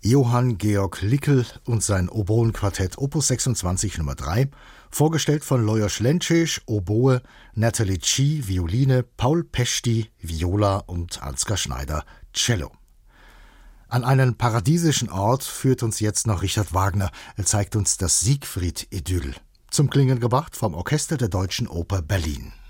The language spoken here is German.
Johann Georg Lickel und sein Oboenquartett Opus 26 Nummer 3, vorgestellt von Lajos Lenčić, Oboe, Natalie Chi, Violine, Paul Pesti, Viola und Ansgar Schneider, Cello. An einen paradiesischen Ort führt uns jetzt noch Richard Wagner. Er zeigt uns das Siegfried-Idyll. Zum Klingen gebracht vom Orchester der Deutschen Oper Berlin.